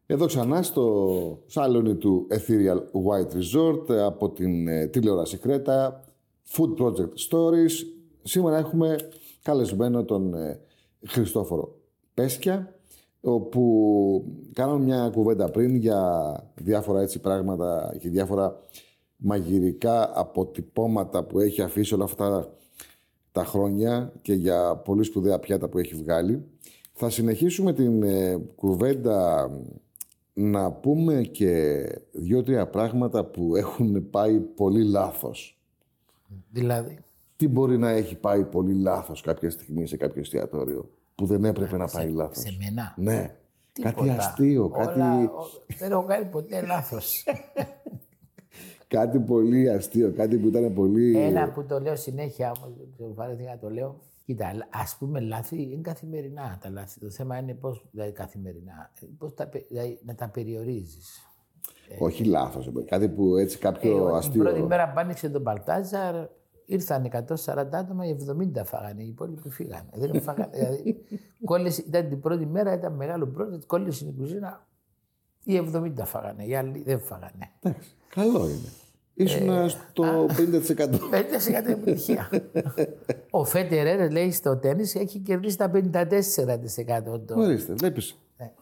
Εδώ ξανά στο σαλόνι του Ethereal White Resort από την τηλεόραση Κρέτα, Food Project Stories. Σήμερα έχουμε καλεσμένο τον Χριστόφορο Πέσκια, όπου κάναμε μια κουβέντα πριν για διάφορα έτσι πράγματα και διάφορα μαγειρικά αποτυπώματα που έχει αφήσει όλα αυτά τα χρόνια και για πολύ σπουδαία πιάτα που έχει βγάλει. Θα συνεχίσουμε την κουβέντα να πούμε και 2-3 πράγματα που έχουν πάει πολύ λάθος. Δηλαδή. Τι μπορεί να έχει πάει πολύ λάθος κάποια στιγμή σε κάποιο εστιατόριο που δεν έπρεπε να πάει λάθος. Σε μένα. Ναι. Τίποτα. Κάτι αστείο, κάτι... Δεν έχω κάνει ποτέ λάθος. Κάτι πολύ αστείο, κάτι που ήταν πολύ... Ένα που το λέω συνέχεια, όμως δεν ξέρω βαρέθηκα να το λέω. Κοίτα, ας πούμε λάθη είναι καθημερινά τα λάθη. Το θέμα είναι πώς, δηλαδή καθημερινά, δηλαδή, να τα περιορίζεις. Όχι λάθος, κάτι που έτσι κάποιο αστείο... Την πρώτη μέρα που άνοιξε τον Μπαλτάζαρ, ήρθαν 140 άτομα, οι 70 φάγανε, οι υπόλοιποι φύγανε. Δεν φάγανε, δηλαδή, ήταν την πρώτη μέρα, ήταν μεγάλο project, κόλλησε στην κουζίνα, οι 70 φάγανε, οι άλλοι δεν φάγανε. Εντάξει, καλό είναι. Ήσουν στο 50%. 50% επιτυχία. Ο Φέτερερ λέει στο τένις έχει κερδίσει τα 54%. Ορίστε, βλέπεις.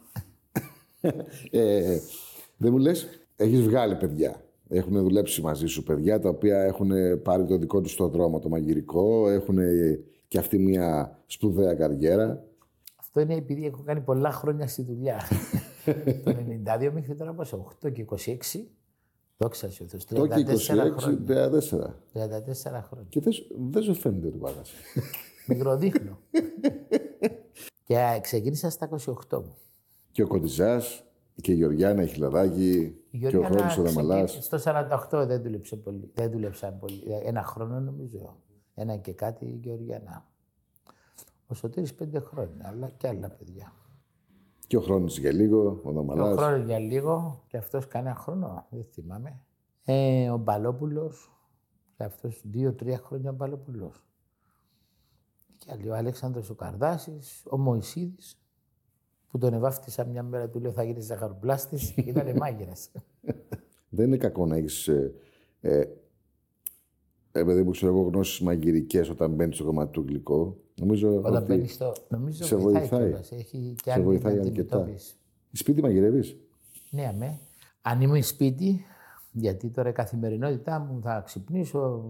Δεν μου λες, έχεις βγάλει παιδιά. Έχουν δουλέψει μαζί σου παιδιά τα οποία έχουν πάρει το δικό τους το δρόμο το μαγειρικό, έχουν και αυτή μια σπουδαία καριέρα. Αυτό είναι επειδή έχω κάνει πολλά χρόνια στη δουλειά. Το 92 μέχρι τώρα πόσο, 8 και 26. Δόξα σου Θεός, 34 χρόνια. 34 χρόνια. Και δεν σου φαίνεται ότι βάγας. Μικροδείχνω. Και ξεκίνησα στα 28 μου. Και ο Κοντιζάς, και η Γεωργιάνα, η Χιλαδάκη, και ο Χρόνης ο Δαμαλάς. Στο 48 δεν δούλεψε πολύ. Δεν δούλεψαν πολύ. Ένα χρόνο νομίζω. Ένα και κάτι η Γεωργιάνα. Ο Σωτήρης 5 χρόνια, αλλά και άλλα παιδιά. Και ο Χρόνης για λίγο, ο Δαμαλάς. Ο Χρόνης για λίγο, και αυτός κανένα χρόνο, δεν θυμάμαι. Ο Μπαλόπουλος, και αυτός 2-3 χρόνια ο Μπαλόπουλος. Και άλλοι, ο Αλέξανδρος ο Καρδάσης, ο Μωυσίδης, που τον ευάφτισα μια μέρα, του λέω θα γίνεις ζαχαροπλάστης, ήτανε μάγειρας. Δεν είναι κακό να έχεις, επειδή μου ξέρω εγώ, γνώσεις μαγειρικές όταν μπαίνεις στο κομμάτι του γλυκό. Νομίζω όταν μπαίνεις στο... Νομίζω σε βοηθάει. Έχει και άλλη αντιμετώπιση. Σπίτι μαγειρεύεις? Ναι, αμέ. Αν ήμουν σπίτι, γιατί τώρα η καθημερινότητά μου θα ξυπνήσω,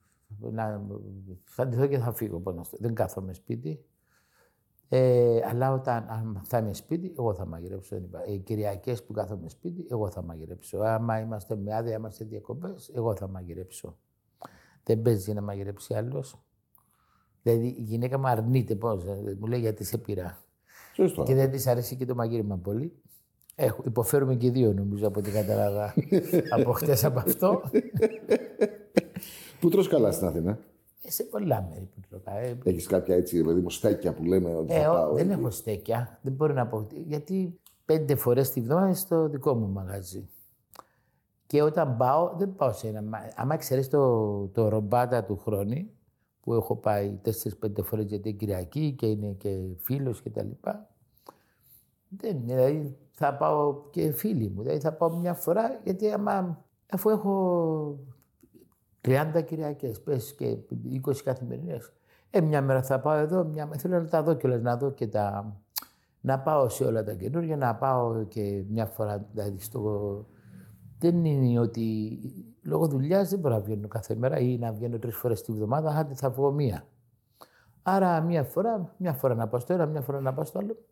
θα ντυθώ και θα φύγω. Δεν κάθομαι σπίτι. Αλλά αν θα είμαι σπίτι, εγώ θα μαγειρέψω. Οι Κυριακές που κάθομαι σπίτι, εγώ θα μαγειρέψω. Άμα είμαστε με άδεια, είμαστε διακοπές, εγώ θα μαγειρέψω. Δεν παίζει να μαγειρέψει άλλος. Δηλαδή η γυναίκα μου αρνείται πώς, μου λέει γιατί σε πειρά. Σωστό. Και δεν της αρέσει και το μαγείρεμα πολύ. Υποφέρουμε και δύο νομίζω από την κατάλαβα από χτες από αυτό. Πού τρως καλά στην Αθήνα? Σε πολλά μέρη που τρώω. Έχεις κάποια έτσι, παιδί μου, στέκια που λέμε ότι θα πάω? Δεν έχω στέκια. Δεν μπορώ να πω. Γιατί 5 φορές τη βδομάδα στο δικό μου μαγαζί. Και όταν πάω, δεν πάω σε ένα... Άμα ξέρεις το ρομπάτα του χρόνου, που έχω πάει 4-5 φορές γιατί είναι Κυριακή και είναι και φίλος και τα λοιπά. Δηλαδή θα πάω και φίλοι μου. Δηλαδή θα πάω μια φορά γιατί αφού έχω 30 Κυριακές, πες και 20 καθημερινές. Μια μέρα θα πάω εδώ, μια μέρα θέλω να τα δω κιόλας, να δω και να πάω σε όλα τα καινούργια, να πάω και μια φορά δηλαδή Δεν είναι ότι λόγω δουλειάς δεν μπορώ να βγαίνω κάθε μέρα ή να βγαίνω 3 φορές τη βδομάδα, άντε θα βγω μία. Άρα μια φορά να πάω στο ένα, μια φορά να πάω στο άλλο.